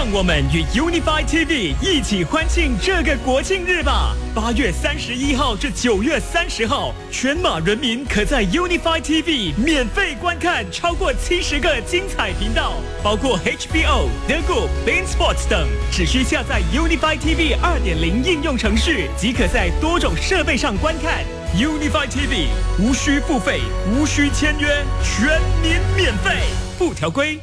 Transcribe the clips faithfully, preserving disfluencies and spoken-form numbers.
让我们与 Unify T V 一起欢庆这个国庆日吧！八月三十一号至九月三十号，全马人民可在 Unify T V 免费观看超过七十个精彩频道，包括 H B O、The Good、Bein Sports 等。只需下载 Unify T V 二点零 应用程序，即可在多种设备上观看。Unify T V 无需付费，无需签约，全民免费，附条规。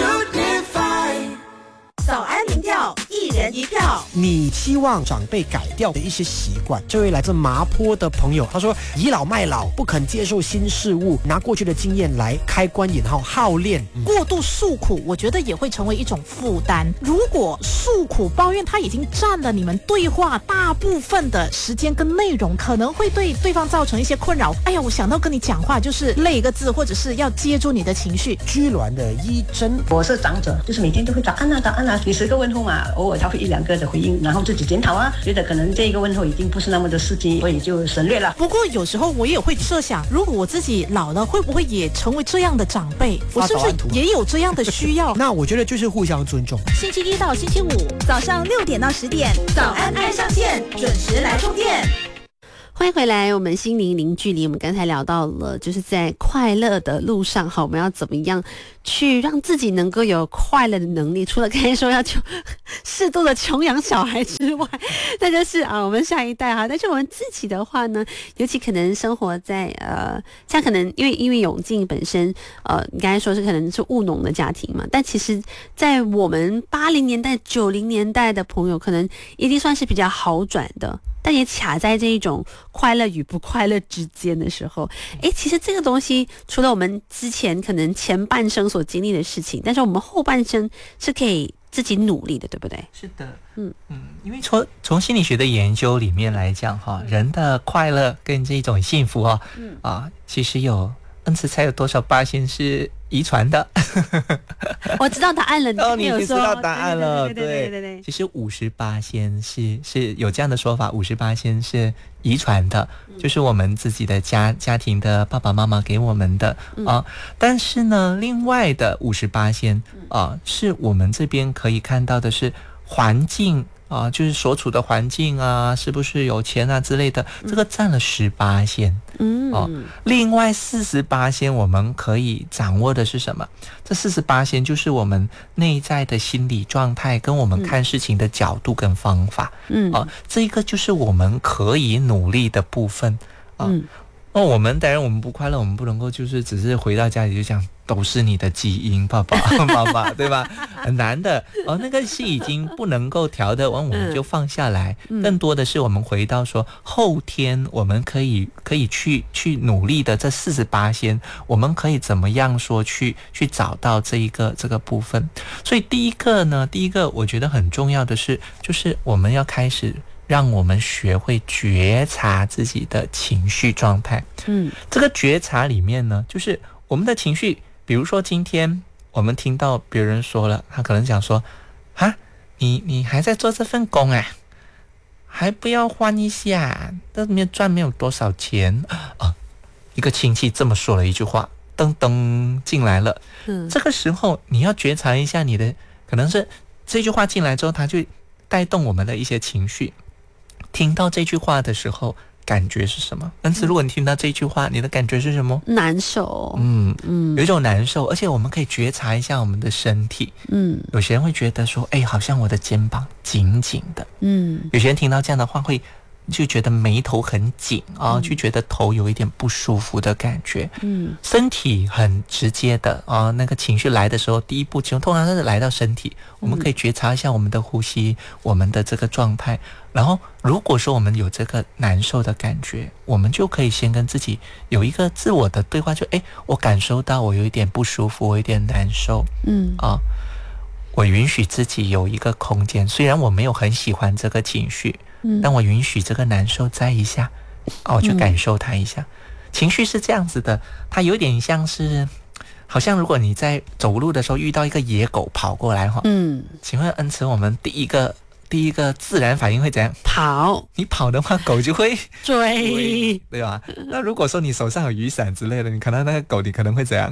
Unify 早安民调，一人一票。 你希望长辈改掉的一些习惯。这位来自麻坡的朋友，他说倚老卖老，不肯接受新事物，拿过去的经验来开关引号耗练、 嗯、过度诉苦，我觉得也会成为一种负担。如果诉苦抱怨他已经占了你们对话大部分的时间跟内容，可能会对对方造成一些困扰。哎呀，我想到跟你讲话就是累一个字，或者是要接住你的情绪。 居銮的一真， 我是长者，就是每天都会早安啊早安啊，几十个问候嘛，偶尔他会一两个的回应，然后自己检讨啊，觉得可能这一个问候已经不是那么的刺激，所以就省略了。 不过有时候我也会设想，如果我自己老了，会不会也成为这样的长辈？我是不是也有这样的需要？ 那我觉得就是互相尊重。 星期一到星期五早上六点到十点，早安爱上线，准时来充电。 欢迎回来，我们心灵零距离。我们刚才聊到了，就是在快乐的路上，好，我们要怎么样去让自己能够有快乐的能力？除了刚才说要穷适度的穷养小孩之外，那就是啊，我们下一代哈。但是我们自己的话呢，尤其可能生活在呃，像可能因为因为永靖本身呃，你刚才说是可能是务农的家庭嘛，但其实，在我们八零年代、九零年代的朋友，可能一定算是比较好转的。但也卡在这一种快乐与不快乐之间的时候，诶，其实这个东西除了我们之前可能前半生所经历的事情，但是我们后半生是可以自己努力的，对不对？ 是的， 嗯嗯，因为从从心理学的研究里面来讲哈，人的快乐跟这种幸福啊，嗯啊，其实有恩慈才有多少巴仙是遗传的？ 我知道答案了， 哦，你已经知道答案了， 对对对对对对。 其实五十巴仙是是有这样的说法，五十巴仙是遗传的，嗯、就是我们自己的家家庭的爸爸妈妈给我们的、嗯、啊。但是呢，另外的五十巴仙啊，是我们这边可以看到的是环境。啊，就是所处的环境啊，是不是有钱啊之类的，这个占了十八仙。嗯，哦，另外四十八仙我们可以掌握的是什么？这四十八仙就是我们内在的心理状态，跟我们看事情的角度跟方法。嗯，哦，这个就是我们可以努力的部分。啊、嗯。哦，我们当然我们不快乐，我们不能够就是只是回到家里就讲都是你的基因，爸爸妈妈，对吧？很难的哦，那个是已经不能够调的，完我们就放下来。嗯、更多的是我们回到说后天我们可以可以去去努力的这四十八仙，我们可以怎么样说去去找到这一个这个部分？所以第一个呢，第一个我觉得很重要的是，就是我们要开始。让我们学会觉察自己的情绪状态。嗯，这个觉察里面呢，就是我们的情绪，比如说今天我们听到别人说了，他可能讲说，啊，你你还在做这份工啊，还不要换一下，这里面赚没有多少钱啊。一个亲戚这么说了一句话，噔噔进来了。嗯，这个时候你要觉察一下你的，可能是这句话进来之后，它就带动我们的一些情绪。听到这句话的时候感觉是什么？但是如果你听到这句话，你的感觉是什么？ 难受。 嗯嗯，有一种难受，而且我们可以觉察一下我们的身体。嗯，有些人会觉得说，哎，好像我的肩膀紧紧的。嗯，有些人听到这样的话会就觉得眉头很紧啊、嗯，就觉得头有一点不舒服的感觉。嗯，身体很直接的啊，那个情绪来的时候，第一步其实通常是来到身体，我们可以觉察一下我们的呼吸，我们的这个状态。然后如果说我们有这个难受的感觉，我们就可以先跟自己有一个自我的对话，就诶，我感受到我有一点不舒服，我有一点难受。嗯啊，我允许自己有一个空间，虽然我没有很喜欢这个情绪，嗯，但我允许这个难受在一下，啊，我去感受它一下。嗯、情绪是这样子的，它有点像是，好像如果你在走路的时候遇到一个野狗跑过来哈，嗯，请问恩慈，我们第一个第一个自然反应会怎样？ 跑。 你跑的话，狗就会追， 对吧？那如果说你手上有雨伞之类的，你看到那个狗，你可能会怎样？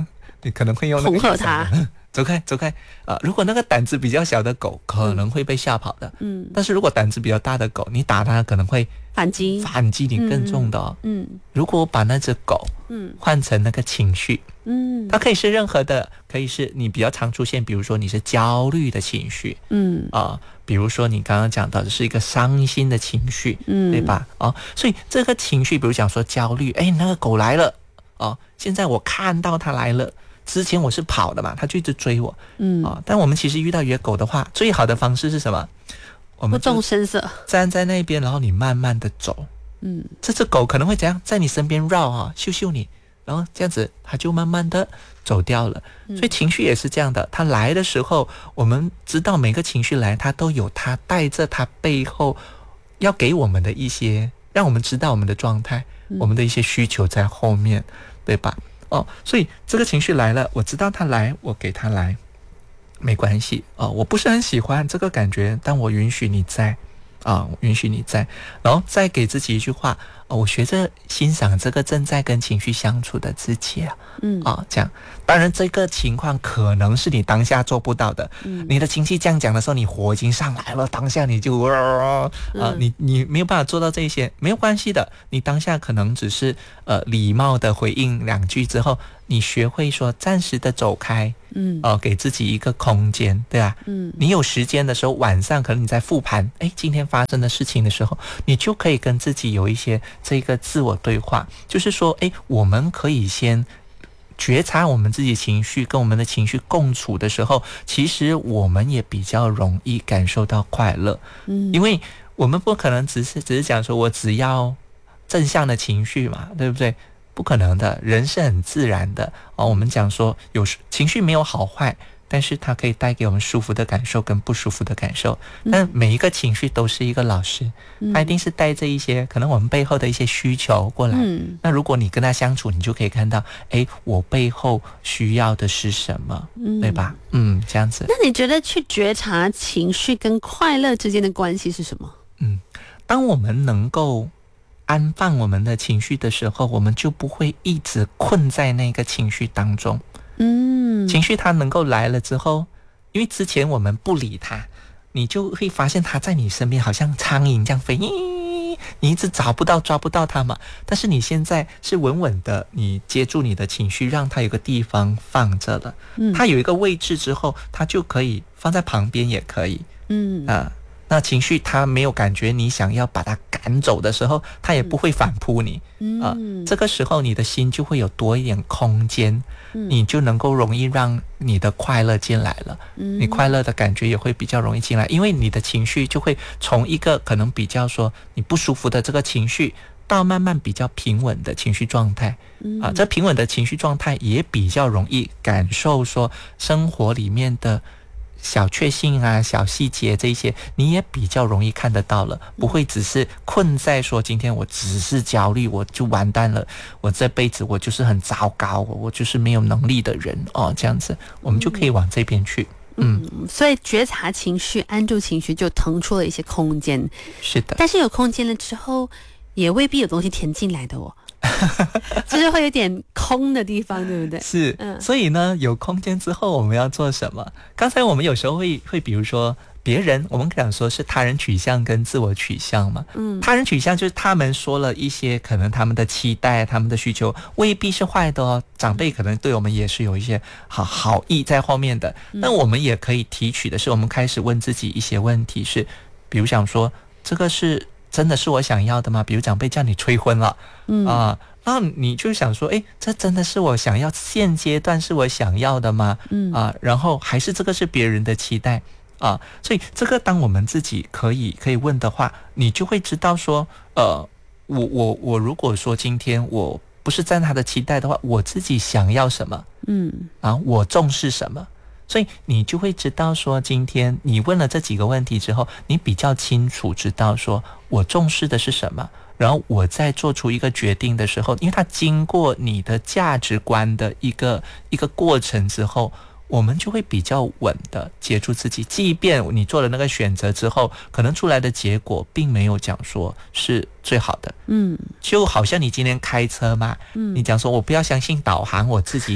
你可能会用那个恐吓他， 走开走开啊！如果那个胆子比较小的狗，可能会被吓跑的。嗯，但是如果胆子比较大的狗，你打它可能会反击， 反击你更重的哦。 嗯， 如果我把那只狗，嗯，换成那个情绪，嗯，它可以是任何的，可以是你比较常出现，比如说你是焦虑的情绪，嗯啊、呃，比如说你刚刚讲到的是一个伤心的情绪，嗯，对吧？哦，所以这个情绪，比如讲说焦虑，哎，那个狗来了，哦，现在我看到它来了。之前我是跑的嘛，他就一直追我，嗯啊、哦，但我们其实遇到野狗的话，最好的方式是什么？我们不动声色， 站在那边，然后你慢慢的走，嗯，这只狗可能会怎样，在你身边绕啊，嗅嗅你，然后这样子，它就慢慢的走掉了。所以情绪也是这样的，它来的时候，我们知道每个情绪来，它都有它带着它背后要给我们的一些，让我们知道我们的状态，嗯、我们的一些需求在后面，对吧？哦，所以这个情绪来了，我知道它来，我给它来，没关系哦。我不是很喜欢这个感觉，但我允许你在，啊，允许你在，然后再给自己一句话，哦、我学着欣赏这个正在跟情绪相处的自己啊，嗯啊，这样。当然，这个情况可能是你当下做不到的。嗯，你的情绪这样讲的时候，你火已经上来了，当下你就啊、呃，你你没有办法做到这些，没有关系的。你当下可能只是呃礼貌的回应两句之后，你学会说暂时的走开，嗯，哦、呃，给自己一个空间，对吧？嗯，你有时间的时候，晚上可能你在复盘，哎，今天发生的事情的时候，你就可以跟自己有一些这个自我对话，就是说，哎，我们可以先觉察我们自己情绪，跟我们的情绪共处的时候，其实我们也比较容易感受到快乐。嗯，因为我们不可能只是只是讲说我只要正向的情绪嘛，对不对？不可能的，人是很自然的哦。我们讲说有情绪没有好坏，但是它可以带给我们舒服的感受跟不舒服的感受。但每一个情绪都是一个老师，它一定是带着一些可能我们背后的一些需求过来。嗯，那如果你跟他相处，你就可以看到，哎，我背后需要的是什么，嗯、对吧？嗯，这样子。 那你觉得去觉察情绪跟快乐之间的关系是什么？ 嗯，当我们能够安放我们的情绪的时候，我们就不会一直困在那个情绪当中。嗯，情绪它能够来了之后，因为之前我们不理它，你就会发现它在你身边好像苍蝇这样飞，你一直找不到抓不到它嘛。但是你现在是稳稳的，你接住你的情绪，让它有个地方放着了。嗯，它有一个位置之后，它就可以放在旁边也可以。嗯啊。那情绪它没有感觉你想要把它赶走的时候，它也不会反扑你，嗯、呃，这个时候你的心就会有多一点空间，嗯、你就能够容易让你的快乐进来了，嗯、你快乐的感觉也会比较容易进来，因为你的情绪就会从一个可能比较说你不舒服的这个情绪，到慢慢比较平稳的情绪状态，啊、呃，这平稳的情绪状态也比较容易感受说生活里面的小确幸啊，小细节这些你也比较容易看得到了，不会只是困在说今天我只是焦虑我就完蛋了，我这辈子我就是很糟糕，我就是没有能力的人哦，这样子我们就可以往这边去。嗯， 嗯，所以觉察情绪，安住情绪，就腾出了一些空间。 是的， 但是有空间了之后，也未必有东西填进来的哦。就是会有点空的地方，对不对？ 是，嗯，所以呢，有空间之后我们要做什么？刚才我们有时候会会比如说别人，我们讲说是他人取向跟自我取向嘛。嗯，他人取向就是他们说了一些可能他们的期待、他们的需求未必是坏的哦。长辈可能对我们也是有一些好好意在后面的，那我们也可以提取的是，我们开始问自己一些问题是，比如想说这个是真的是我想要的吗？比如长辈叫你催婚了，嗯啊，那你就想说，哎，这真的是我想要，现阶段是我想要的吗？嗯啊，然后还是这个是别人的期待啊？所以这个当我们自己可以可以问的话，你就会知道说，呃，我我我如果说今天我不是在他的期待的话，我自己想要什么？嗯啊，我重视什么？所以你就会知道说，今天你问了这几个问题之后，你比较清楚知道说我重视的是什么，然后我在做出一个决定的时候，因为它经过你的价值观的一个一个过程之后，我们就会比较稳的接住自己，即便你做了那个选择之后，可能出来的结果并没有讲说是最好的。嗯，就好像你今天开车嘛，嗯，你讲说我不要相信导航，我自己走。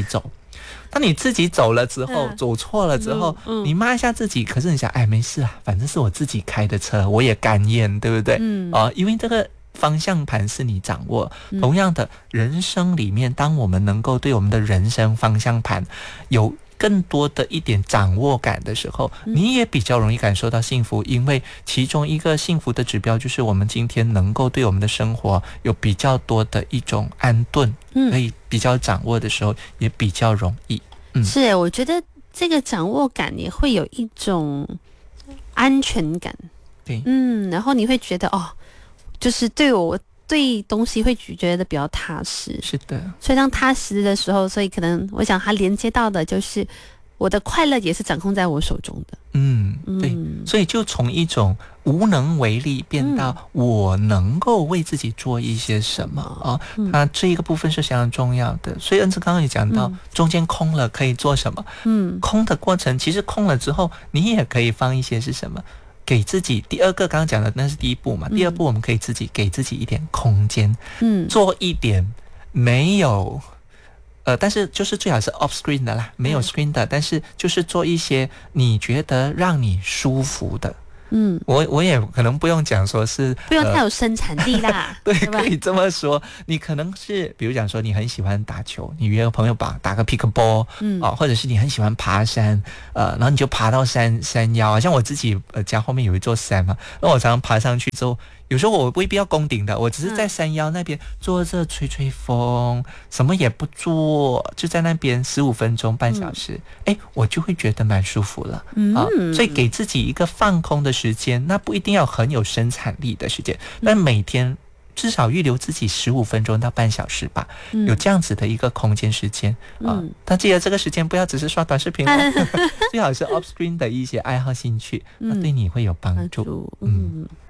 当你自己走了之后， 嗯走错了之后， 嗯嗯你骂一下自己，可是你想，哎，没事啊，反正是我自己开的车，我也甘愿，对不对？ 嗯哦，因为这个方向盘是你掌握。 嗯同样的，人生里面，当我们能够对我们的人生方向盘有更多的一点掌握感的时候，你也比较容易感受到幸福，因为其中一个幸福的指标就是我们今天能够对我们的生活有比较多的一种安顿， 嗯可以比较掌握的时候也比较容易。嗯是耶，我觉得这个掌握感也会有一种安全感， 对， 嗯，然后你会觉得哦，就是对我对东西会觉得比较踏实， 是的， 所以当踏实的时候，所以可能我想它连接到的就是我的快乐也是掌控在我手中的， 嗯，对， 嗯所以就从一种无能为力变到我能够为自己做一些什么啊， 嗯那这一个部分是相当重要的。所以恩慈刚刚也讲到， 嗯中间空了可以做什么？ 嗯空的过程其实空了之后，你也可以放一些是什么？给自己第二个刚刚讲的那是第一步嘛，第二步我们可以自己给自己一点空间， 嗯做一点没有。呃，但是就是最好是 off screen 的啦，没有 screen 的，但是就是做一些你觉得让你舒服的。 嗯， 我我也可能不用讲说是不要太有生产力啦， 对， 对吧可以这么说。你可能是比如讲说你很喜欢打球，你约个朋友打打个 pickleball， 嗯啊，或者是你很喜欢爬山，呃，然后你就爬到山山腰，好像我自己呃家后面有一座山嘛，那我常常爬上去之后。有时候我未必要攻顶的，我只是在山腰那边坐着吹吹风，什么也不做，就在那边十五分钟、半小时，哎、我就会觉得蛮舒服了、 嗯啊。所以给自己一个放空的时间，那不一定要很有生产力的时间，但每天至少预留自己十五分钟到半小时吧， 嗯有这样子的一个空间时间啊。 嗯但记得这个时间不要只是刷短视频哦，最好是 off screen 的一些爱好兴趣，那对你会有帮助。 帮助嗯嗯。